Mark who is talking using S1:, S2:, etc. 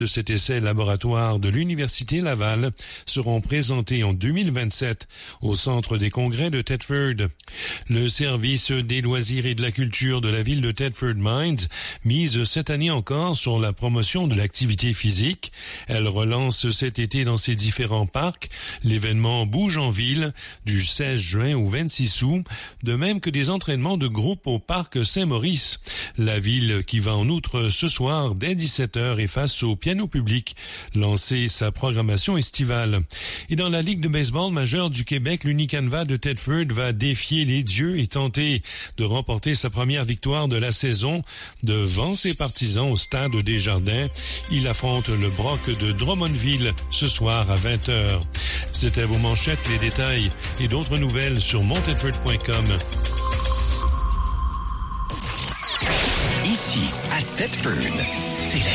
S1: de cet essai laboratoire de l'Université Laval seront présentés en 2027 au Centre des congrès de Thetford. Le service des loisirs et de la culture de la ville de Thetford Mines mise cette année encore sur la promotion de l'activité physique. Elle relance cet été dans ses différents parcs l'événement Bouge en ville du 16 juin au 26 août, de même que des entraînements de groupe au parc Saint-Maurice. La ville qui va en outre ce soir dès 17h et face au piano public lancer sa programmation estivale. Et dans la Ligue de baseball majeure du Québec, l'Unicanva de Thetford va défier les dieux et tenter de remporter sa première victoire de la saison devant ses partisans au stade Desjardins. Il affronte le Brock de Drummondville ce soir à 20h. C'était vos manchettes, les détails et d'autres nouvelles sur montedford.com.
S2: Ici, à Thetford, c'est